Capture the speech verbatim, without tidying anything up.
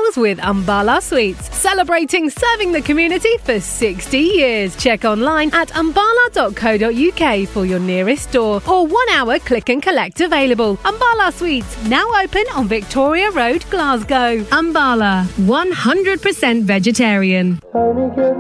meals with Umbala Sweets, celebrating serving the community for sixty years. Check online at umbala dot co dot uk for your nearest store or one hour click and collect available. Umbala Sweets, now open on Victoria Road, Glasgow. Umbala, one hundred percent vegetarian.